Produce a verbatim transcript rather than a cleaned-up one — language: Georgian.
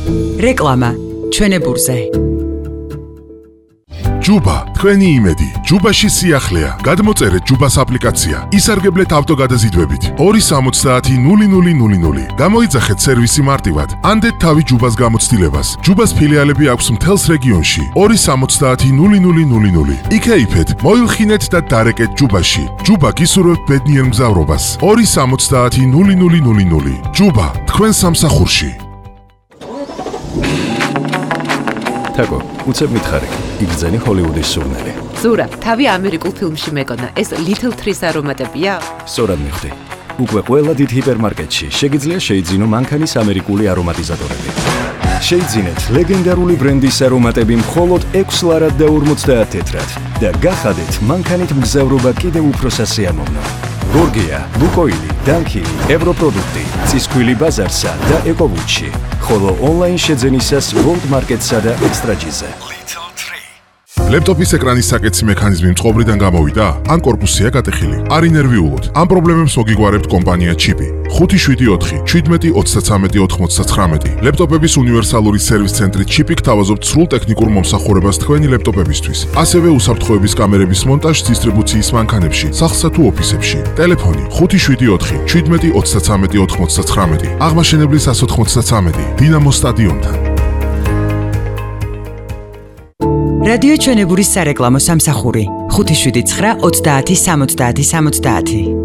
რეკლამა ჩვენებურზე. ჯუბა, თქვენი იმედი. ჯუბაში სიახლეა. გადმოწერეთ ჯუბას აპლიკაცია. ისარგებლეთ ავტოგადაზიდვებით. ორი სამოცდაათი ნული ნული ნული ნული. გამოიძახეთ სერვისი მარტივად. ანდეთ თავი ჯუბას გამოცდილებას. ჯუბას ფილიალები აქვს მთელს რეგიონში. ორი სამოცდაათი ნული ნული ნული ნული. იქეიფეთ, მოილხინეთ და დარეკეთ ჯუბაში. ჯუბა გისურვებთ ბედნიერ მგზავრობას. ორი სამოცდაათი ნული ნული ნული ნული. ჯუბა, თქვენ სამსახურში. თაკო, უცებ მითხარი, იგრძენი ჰოლივუდის სურნელი. ზურა, თავი ამერიკულ ფილმში მეკონა, ეს Little Trees არომატებია? სწორად მიხვდი. უკვე ყველა დიდ ჰიპერმარკეტში შეგიძლია შეიძინო მანქანის ამერიკული არომატიზატორები. შეიძინეთ ლეგენდარული ბრენდის არომატები მხოლოდ ექვს ლარად და ორმოცდაათ თეთრად და გახადეთ მანქანით მგზავრობა კიდევ უფრო სასიამოვნო. გორგია, ლუკოილი, დანკილი, ევროპროდუქტი, წისქვილი ბაზარსა და ეკოვუჩი, ხოლო ონლაინ შეძენისას World Market-სა და ექსტრაჯიზე. ლეპტოპის ეკრანის საკეთსი მექანიზმი მწყობრიდან გამოვიდა? ან კორპუსია გატეხილი? არ ინერვიულოთ. ამ პრობლემებს მოგიგوارებთ კომპანია ჩიპი. ხუთი შვიდი ოთხი შვიდმეტი ოცდათრამეტი ოთხმოცდათხრამეტი. ლეპტოპების უნივერსალური სერვის ცენტრი ჩიპი გთავაზობთ სრულ ტექნიკურ მომსახურებას თქვენი ლეპტოპებისთვის. ასევე უსაფრთხოების კამერების მონტაჟს დისტრიბუციის მანქანებში, სახლსა თუ ოფისებში. ტელეფონი ხუთი შვიდი ოთხი შვიდმეტი ოცდათრამეტი ოთხმოცდათხრამეტი. აღმაშენებლის სას ოთხმოცდათრამეტი. დინამო სტადიონთან. რადიო ჩვენებურის სარეკლამო სამსახური ხუთი შვიდი ცხრა ოცდაათი სამოცდაათი სამოცდაათი.